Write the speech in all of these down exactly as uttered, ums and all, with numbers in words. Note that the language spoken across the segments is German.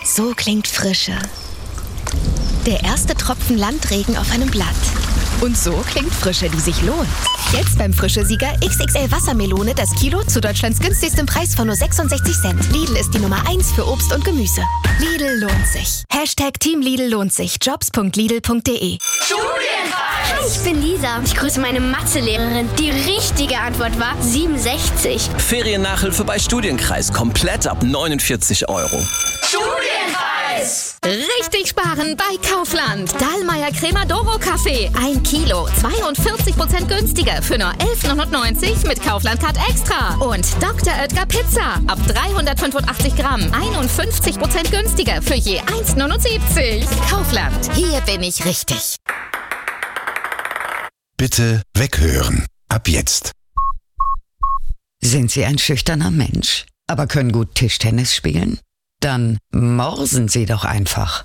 So klingt Frische. Der erste Tropfen Landregen auf einem Blatt. Und so klingt Frische, die sich lohnt. Jetzt beim Frische-Sieger X X L Wassermelone das Kilo zu Deutschlands günstigstem Preis von nur sechsundsechzig Cent. Lidl ist die Nummer eins für Obst und Gemüse. Lidl lohnt sich. Hashtag Team Lidl lohnt sich. jobs punkt lidl punkt de. Studienreis! Hi, ich bin Lisa. Ich grüße meine Mathelehrerin. Die richtige Antwort war siebenundsechzig. Feriennachhilfe bei Studienkreis. Komplett ab neunundvierzig Euro. Studienreis! Richtig sparen bei Kaufland. Dahlmeier Crema Doro Kaffee. Ein Kilo. zweiundvierzig Prozent günstiger für nur elf neunundneunzig mit Kaufland Card Extra. Und Doktor Oetker Pizza. Ab dreihundertfünfundachtzig Gramm. einundfünfzig Prozent günstiger für je eins neunundsiebzig. Kaufland. Hier bin ich richtig. Bitte weghören. Ab jetzt. Sind Sie ein schüchterner Mensch, aber können gut Tischtennis spielen? Dann morsen Sie doch einfach.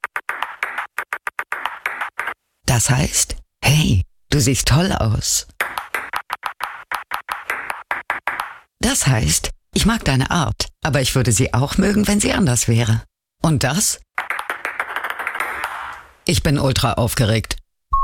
Das heißt, hey, du siehst toll aus. Das heißt, ich mag deine Art, aber ich würde sie auch mögen, wenn sie anders wäre. Und das? Ich bin ultra aufgeregt.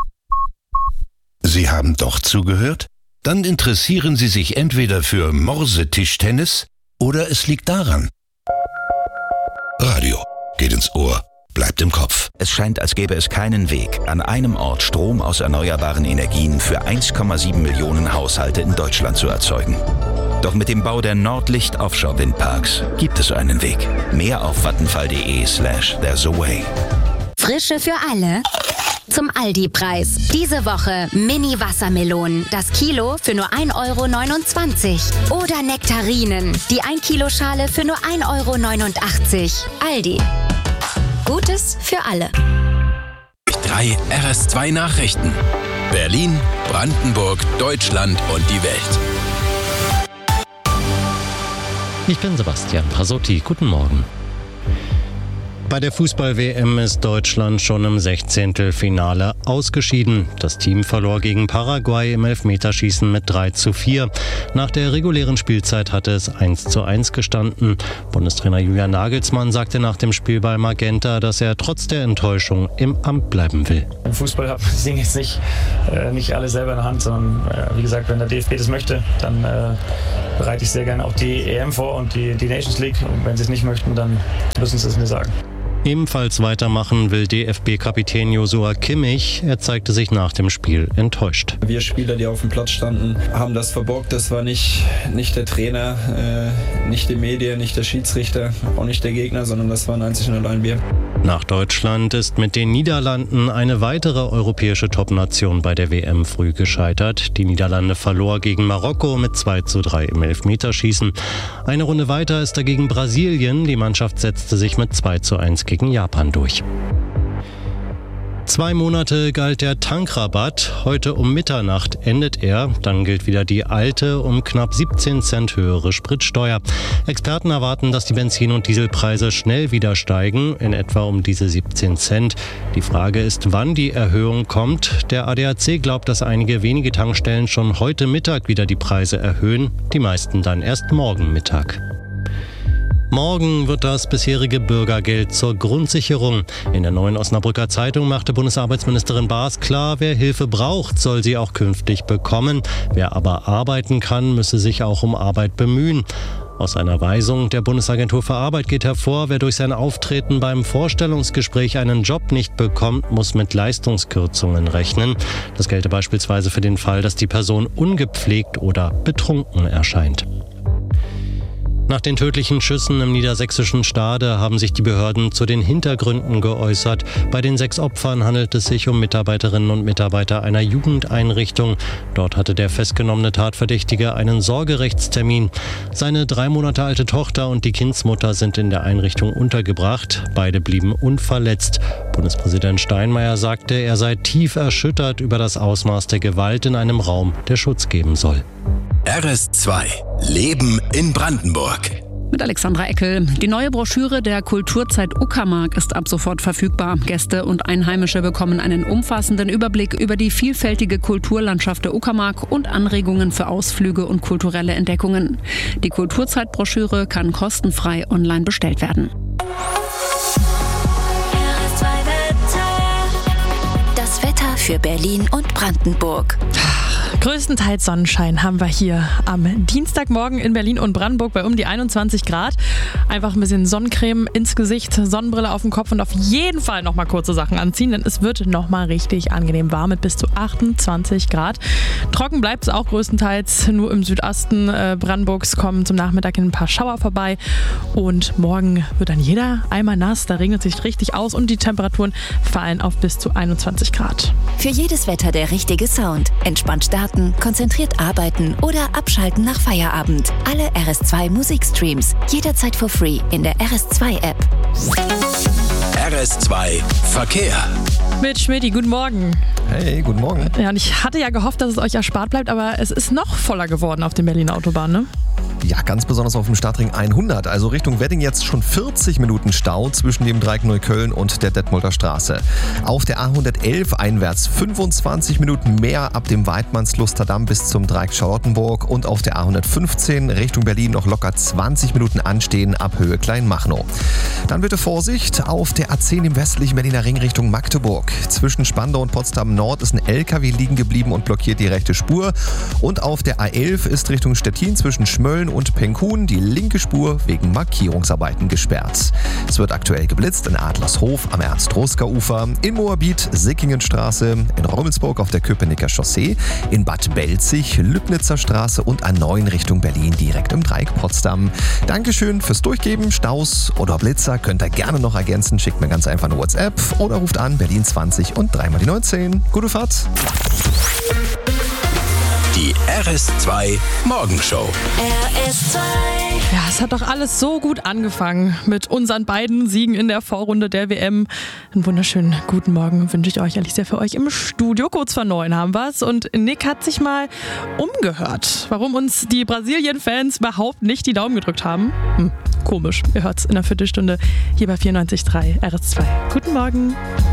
Sie haben doch zugehört? Dann interessieren Sie sich entweder für Morsetischtennis oder es liegt daran. Radio geht ins Ohr, bleibt im Kopf. Es scheint, als gäbe es keinen Weg, an einem Ort Strom aus erneuerbaren Energien für eins Komma sieben Millionen Haushalte in Deutschland zu erzeugen. Doch mit dem Bau der Nordlicht Offshore Windparks gibt es einen Weg. Mehr auf vattenfall.de slash there's a way. Frische für alle. Zum Aldi-Preis. Diese Woche Mini-Wassermelonen. Das Kilo für nur ein Euro neunundzwanzig. Oder Nektarinen. Die ein Kilo Schale für nur ein Euro neunundachtzig. Aldi. Gutes für alle. Drei R S zwei Nachrichten. Berlin, Brandenburg, Deutschland und die Welt. Ich bin Sebastian Pasotti. Guten Morgen. Bei der Fußball-W M ist Deutschland schon im Sechzehntelfinale ausgeschieden. Das Team verlor gegen Paraguay im Elfmeterschießen mit drei zu vier. Nach der regulären Spielzeit hatte es eins zu eins gestanden. Bundestrainer Julian Nagelsmann sagte nach dem Spiel bei Magenta, dass er trotz der Enttäuschung im Amt bleiben will. Im Fußball hat man das Ding jetzt nicht, äh, nicht alle selber in der Hand, sondern äh, wie gesagt, wenn der D F B das möchte, dann äh, bereite ich sehr gerne auch die E M vor und die, die Nations League. Und wenn sie es nicht möchten, dann müssen sie es mir sagen. Ebenfalls weitermachen will D F B-Kapitän Joshua Kimmich. Er zeigte sich nach dem Spiel enttäuscht. Wir Spieler, die auf dem Platz standen, haben das verbockt. Das war nicht, nicht der Trainer, äh, nicht die Medien, nicht der Schiedsrichter, auch nicht der Gegner, sondern das waren einzig und allein wir. Nach Deutschland ist mit den Niederlanden eine weitere europäische Topnation bei der W M früh gescheitert. Die Niederlande verlor gegen Marokko mit zwei zu drei im Elfmeterschießen. Eine Runde weiter ist dagegen Brasilien. Die Mannschaft setzte sich mit zwei zu eins gegen Japan durch. Zwei Monate galt der Tankrabatt. Heute um Mitternacht endet er. Dann gilt wieder die alte, um knapp siebzehn Cent höhere Spritsteuer. Experten erwarten, dass die Benzin- und Dieselpreise schnell wieder steigen, in etwa um diese siebzehn Cent. Die Frage ist, wann die Erhöhung kommt. Der A D A C glaubt, dass einige wenige Tankstellen schon heute Mittag wieder die Preise erhöhen, die meisten dann erst morgen Mittag. Morgen wird das bisherige Bürgergeld zur Grundsicherung. In der Neuen Osnabrücker Zeitung machte Bundesarbeitsministerin Baas klar, wer Hilfe braucht, soll sie auch künftig bekommen. Wer aber arbeiten kann, müsse sich auch um Arbeit bemühen. Aus einer Weisung der Bundesagentur für Arbeit geht hervor, wer durch sein Auftreten beim Vorstellungsgespräch einen Job nicht bekommt, muss mit Leistungskürzungen rechnen. Das gelte beispielsweise für den Fall, dass die Person ungepflegt oder betrunken erscheint. Nach den tödlichen Schüssen im niedersächsischen Stade haben sich die Behörden zu den Hintergründen geäußert. Bei den sechs Opfern handelt es sich um Mitarbeiterinnen und Mitarbeiter einer Jugendeinrichtung. Dort hatte der festgenommene Tatverdächtige einen Sorgerechtstermin. Seine drei Monate alte Tochter und die Kindsmutter sind in der Einrichtung untergebracht. Beide blieben unverletzt. Bundespräsident Steinmeier sagte, er sei tief erschüttert über das Ausmaß der Gewalt in einem Raum, der Schutz geben soll. R S zwei. Leben in Brandenburg. Mit Alexandra Eckel. Die neue Broschüre der Kulturzeit Uckermark ist ab sofort verfügbar. Gäste und Einheimische bekommen einen umfassenden Überblick über die vielfältige Kulturlandschaft der Uckermark und Anregungen für Ausflüge und kulturelle Entdeckungen. Die Kulturzeit-Broschüre kann kostenfrei online bestellt werden. für Berlin und Brandenburg. Größtenteils Sonnenschein haben wir hier am Dienstagmorgen in Berlin und Brandenburg bei um die einundzwanzig Grad. Einfach ein bisschen Sonnencreme ins Gesicht, Sonnenbrille auf dem Kopf und auf jeden Fall nochmal kurze Sachen anziehen, denn es wird nochmal richtig angenehm warm mit bis zu achtundzwanzig Grad. Trocken bleibt es auch größtenteils, nur im Südosten äh, Brandenburgs kommen zum Nachmittag ein paar Schauer vorbei und morgen wird dann jeder einmal nass, da regnet es sich richtig aus und die Temperaturen fallen auf bis zu einundzwanzig Grad. Für jedes Wetter der richtige Sound. Entspannt starten, konzentriert arbeiten oder abschalten nach Feierabend. Alle R S zwei Musikstreams jederzeit for free in der R S zwei App. R S zwei Verkehr. Mit Schmidti, guten Morgen. Hey, guten Morgen. Ja, und ich hatte ja gehofft, dass es euch erspart bleibt, aber es ist noch voller geworden auf den Berliner Autobahnen, ne? Ja, ganz besonders auf dem Stadtring hundert, also Richtung Wedding jetzt schon vierzig Minuten Stau zwischen dem Dreieck Neukölln und der Detmolder Straße. Auf der A hundertelf einwärts fünfundzwanzig Minuten mehr ab dem Weidmanns-Lusterdamm bis zum Dreieck Charlottenburg und auf der A hundertfünfzehn Richtung Berlin noch locker zwanzig Minuten anstehen ab Höhe Kleinmachnow. Dann bitte Vorsicht auf der A zehn im westlichen Berliner Ring Richtung Magdeburg. Zwischen Spandau und Potsdam Nord ist ein L K W liegen geblieben und blockiert die rechte Spur. Und auf der A elf ist Richtung Stettin zwischen Schmölln und Penkhuhn die linke Spur wegen Markierungsarbeiten gesperrt. Es wird aktuell geblitzt in Adlershof am Ernst-Roska-Ufer, in Moabit Sickingenstraße, in Rommelsburg auf der Köpenicker Chaussee, in Bad Belzig Lübnitzer Straße und A neun Richtung Berlin direkt im Dreieck Potsdam. Dankeschön fürs Durchgeben. Staus oder Blitzer könnt ihr gerne noch ergänzen. Schickt mir ganz einfach eine WhatsApp oder ruft an Berlin zwanzig und dreimal die neunzehn. Gute Fahrt! Die R S zwei Morgenshow. R S zwei. Ja, es hat doch alles so gut angefangen mit unseren beiden Siegen in der Vorrunde der W M. Einen wunderschönen guten Morgen wünsche ich euch, Alicia, für euch im Studio. Kurz vor neun haben wir es und Nick hat sich mal umgehört, warum uns die Brasilien-Fans überhaupt nicht die Daumen gedrückt haben. Hm, komisch. Ihr hört es in einer Viertelstunde hier bei vierundneunzig Komma drei R S zwei. Guten Morgen.